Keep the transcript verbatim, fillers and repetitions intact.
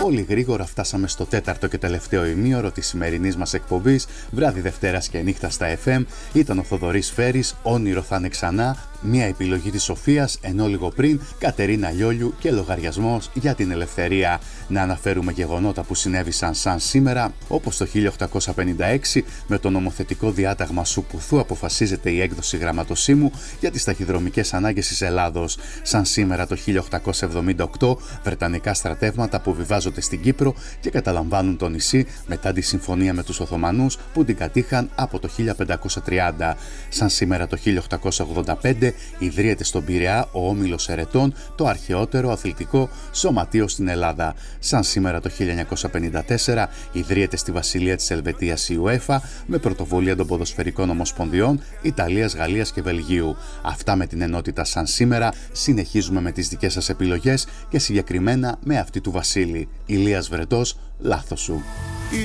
Πολύ γρήγορα φτάσαμε στο τέταρτο και τελευταίο ημίωρο της σημερινής μας εκπομπής, βράδυ Δευτέρας και νύχτα στα εφ εμ. Ήταν ο Θοδωρής Φέρης, όνειρο θα είναι ξανά, μια επιλογή της Σοφίας, ενώ λίγο πριν Κατερίνα Λιόλιου και λογαριασμός για την ελευθερία. Να αναφέρουμε γεγονότα που συνέβησαν σαν σήμερα, όπως το χίλια οκτακόσια πενήντα έξι με το νομοθετικό διάταγμα Σουπουθού αποφασίζεται η έκδοση γραμματοσύμου για τις ταχυδρομικές ανάγκες της Ελλάδος. Σαν σήμερα το χίλια οκτακόσια εβδομήντα οκτώ, βρετανικά στρατεύματα αποβιβάζονται στην Κύπρο και καταλαμβάνουν το νησί μετά τη συμφωνία με τους Οθωμανούς που την κατήχαν από το χίλια πεντακόσια τριάντα. Σαν σήμερα το χίλια οκτακόσια ογδόντα πέντε ιδρύεται στον Πειραιά ο Όμιλος Ερετών, το αρχαιότερο αθλητικό σωματείο στην Ελλάδα. Σαν σήμερα το χίλια εννιακόσια πενήντα τέσσερα ιδρύεται στη Βασιλεία της Ελβετίας η UEFA με πρωτοβουλία των ποδοσφαιρικών ομοσπονδιών Ιταλίας, Γαλλίας και Βελγίου. Αυτά με την ενότητα σαν σήμερα. Συνεχίζουμε με τις δικές σας επιλογές και συγκεκριμένα με αυτή του Βασίλη. Ηλίας Βρετός, λάθος σου.